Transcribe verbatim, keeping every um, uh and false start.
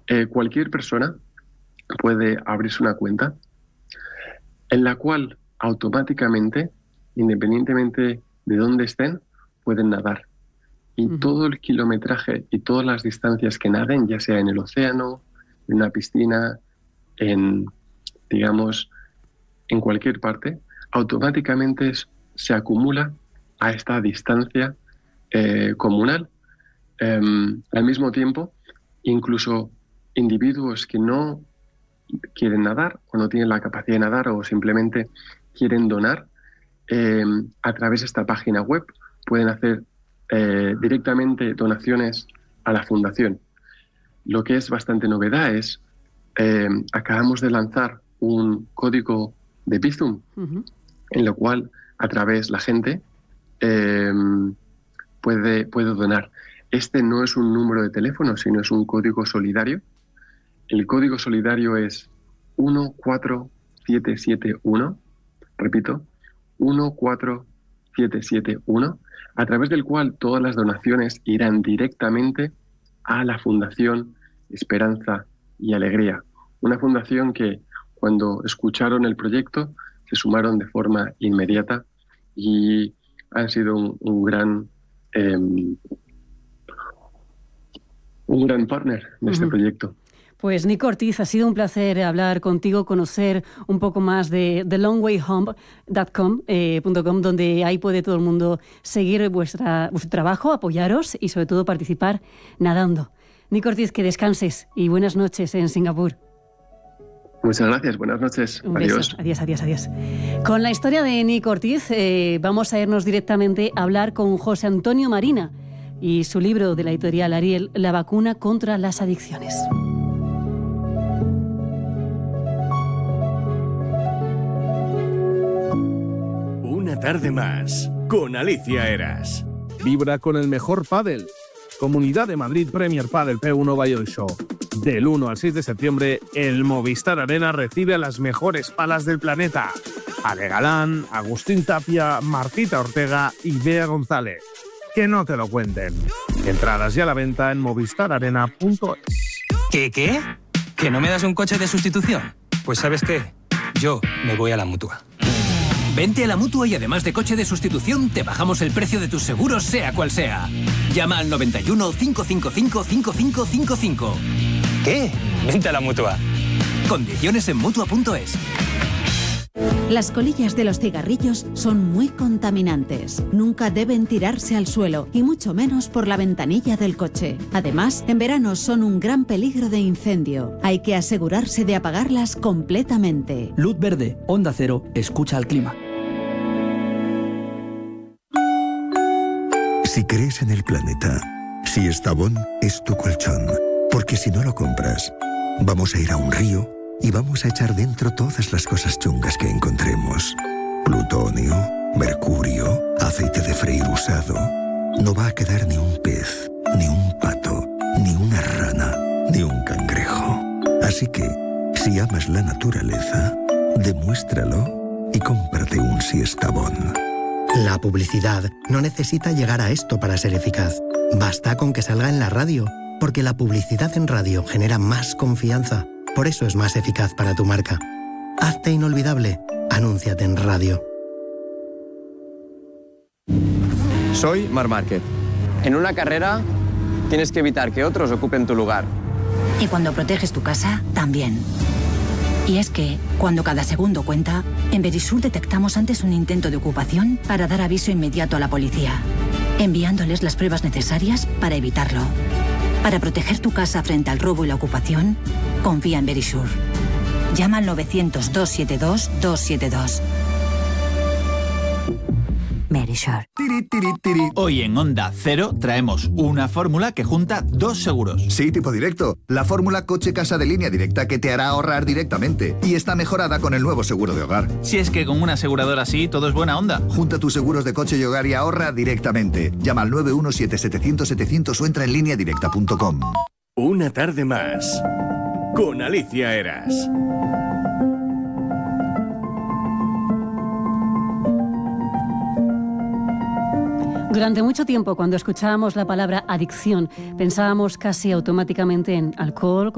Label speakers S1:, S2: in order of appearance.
S1: eh, cualquier persona puede abrirse una cuenta en la cual automáticamente, independientemente de dónde estén, pueden nadar. Y uh-huh. todo el kilometraje y todas las distancias que naden, ya sea en el océano, en una piscina, en, digamos, en cualquier parte, automáticamente se acumula a esta distancia eh, comunal. Eh, al mismo tiempo, incluso individuos que no quieren nadar o no tienen la capacidad de nadar o simplemente quieren donar, eh, a través de esta página web pueden hacer eh, directamente donaciones a la fundación. Lo que es bastante novedad es, eh, acabamos de lanzar un código de Bizum, uh-huh. en lo cual a través la gente eh, puede, puede donar. Este no es un número de teléfono, sino es un código solidario. El código solidario es uno cuatro siete siete uno, repito, uno cuatro siete siete uno, a través del cual todas las donaciones irán directamente a la Fundación Esperanza y Alegría. Una fundación que cuando escucharon el proyecto se sumaron de forma inmediata y han sido un, un gran eh, un gran partner de uh-huh. este proyecto.
S2: Pues Nico Ortiz, ha sido un placer hablar contigo, conocer un poco más de the long way home punto com, eh, donde ahí puede todo el mundo seguir vuestra, vuestro trabajo, apoyaros y sobre todo participar nadando. Nico Ortiz, que descanses y buenas noches en Singapur.
S1: Muchas gracias, buenas noches.
S2: Un
S1: adiós.
S2: Beso. Adiós, adiós, adiós. Con la historia de Nico Ortiz eh, vamos a irnos directamente a hablar con José Antonio Marina y su libro de la editorial Ariel, La vacuna contra las adicciones.
S3: Una tarde más, con Alicia Eras.
S4: Vibra con el mejor pádel. Comunidad de Madrid Premier Padel P uno Bayo Show. Del uno al seis de septiembre, el Movistar Arena recibe a las mejores palas del planeta. Ale Galán, Agustín Tapia, Martita Ortega y Bea González. Que no te lo cuenten. Entradas ya a la venta en movistar arena punto es.
S5: ¿Qué, qué? ¿Que no me das un coche de sustitución? Pues ¿sabes qué? Yo me voy a la Mutua. Vente a la Mutua y además de coche de sustitución, te bajamos el precio de tus seguros, sea cual sea. Llama al noventa y uno, cinco cinco cinco, cinco cinco cinco cinco. ¿Qué? Vente a la Mutua. Condiciones en mutua punto es.
S6: Las colillas de los cigarrillos son muy contaminantes. Nunca deben tirarse al suelo, y mucho menos por la ventanilla del coche. Además, en verano son un gran peligro de incendio. Hay que asegurarse de apagarlas completamente.
S7: Luz verde, Onda Cero, escucha al clima.
S8: Si crees en el planeta, si Estavón es tu colchón, porque si no lo compras, vamos a ir a un río y vamos a echar dentro todas las cosas chungas que encontremos. Plutonio, mercurio, aceite de freír usado. No va a quedar ni un pez, ni un pato, ni una rana, ni un cangrejo. Así que, si amas la naturaleza, demuéstralo y cómprate un Siestabón.
S9: La publicidad no necesita llegar a esto para ser eficaz. Basta con que salga en la radio, porque la publicidad en radio genera más confianza. Por eso es más eficaz para tu marca. Hazte inolvidable. Anúnciate en radio.
S10: Soy Marc Márquez. En una carrera tienes que evitar que otros ocupen tu lugar.
S11: Y cuando proteges tu casa, también. Y es que, cuando cada segundo cuenta, en Verisur detectamos antes un intento de ocupación para dar aviso inmediato a la policía, enviándoles las pruebas necesarias para evitarlo. Para proteger tu casa frente al robo y la ocupación, confía en Verisur. Llama al novecientos, doscientos setenta y dos, doscientos setenta y dos. Verisur.
S12: Hoy en Onda Cero traemos una fórmula que junta dos seguros.
S13: Sí, tipo directo. La fórmula coche-casa de Línea Directa, que te hará ahorrar directamente. Y está mejorada con el nuevo seguro de hogar.
S12: Si es que con una aseguradora así todo es buena onda.
S13: Junta tus seguros de coche y hogar y ahorra directamente. Llama al nueve uno siete, setecientos, setecientos o entra en línea directa punto com.
S3: Una tarde más, con Alicia Eras.
S2: Durante mucho tiempo, cuando escuchábamos la palabra adicción, pensábamos casi automáticamente en alcohol,